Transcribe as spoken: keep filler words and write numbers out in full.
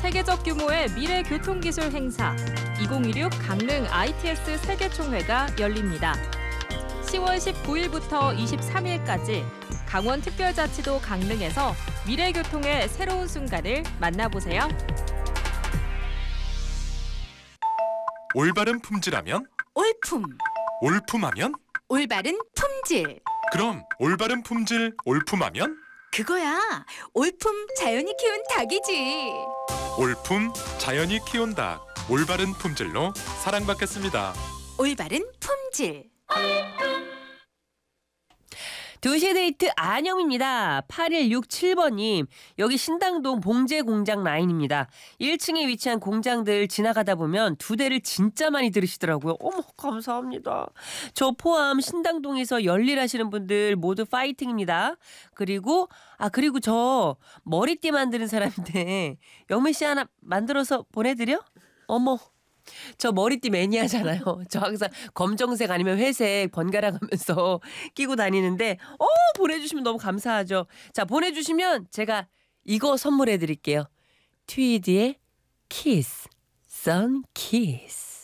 세계적 규모의 미래 교통기술 행사 이천이십육 강릉 아이티에스 세계총회가 열립니다. 시월 십구일부터 이십삼일까지 강원특별자치도 강릉에서 미래 교통의 새로운 순간을 만나보세요. 올바른 품질하면? 올품, 올품하면? 올바른 품질. 그럼 올바른 품질, 올품하면? 그거야. 올품 자연이 키운 닭이지. 올품, 자연이 키운 닭. 올바른 품질로 사랑받겠습니다. 올바른 품질. 두 시 데이트 안영입니다. 팔일육칠번님. 여기 신당동 봉제 공장 라인입니다. 일 층에 위치한 공장들 지나가다 보면 두 대를 진짜 많이 들으시더라고요. 어머 감사합니다. 저 포함 신당동에서 열일하시는 분들 모두 파이팅입니다. 그리고 아 그리고 저 머리띠 만드는 사람인데 영미 씨 하나 만들어서 보내드려? 어머. 저 머리띠 매니아잖아요. 저 항상 검정색 아니면 회색 번갈아 가면서 끼고 다니는데 어 보내주시면 너무 감사하죠. 자 보내주시면 제가 이거 선물해 드릴게요. 트위디의 키스, 선 키스.